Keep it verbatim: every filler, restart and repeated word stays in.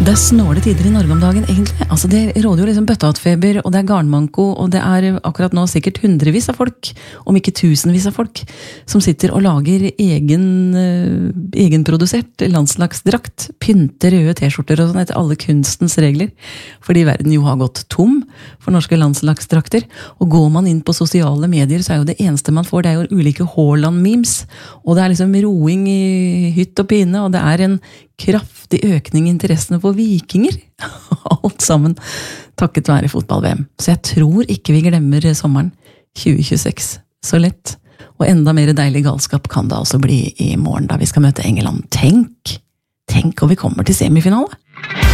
Det er snåle tider i Norge om dagen, egentlig. Altså, det råder jo liksom bøttehattfeber, og det er garnmanko, og det er akkurat nå sikkert hundrevis av folk, om ikke tusenvis av folk, som sitter og lager egen, uh, egenprodusert landslagsdrakt, pynter røde t-skjorter og sånn etter alle kunstens regler, fordi verden jo har gått tom for norske landslagsdrakter. Og går man inn på sosiale medier, så er jo det eneste man får, det er jo ulike Haaland-memes, og det er liksom roing i hytt og pine, og det er en kraftig økning i interessene for vikinger. Alt sammen takket være fotball-V M. Så jeg tror ikke vi glemmer sommeren tjue tjueseks så lett. Og enda mer deilig galskap kan det altså bli i morgen da vi skal møte England. Tenk, tenk og vi kommer til semifinale.